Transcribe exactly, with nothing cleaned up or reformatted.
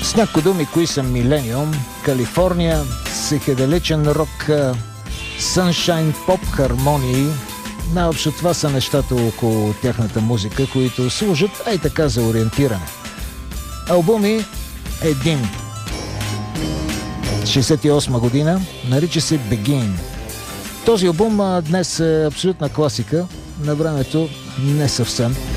С някои думи, кои са Милениум, Калифорния, психоделичен рок, съншайн поп хармонии. Най-общо това са нещата около тяхната музика, които служат ей така за ориентиране. Албуми един. шейсет и осма година, нарича се Begin. Този албум а, днес е абсолютна класика, на времето не съвсем.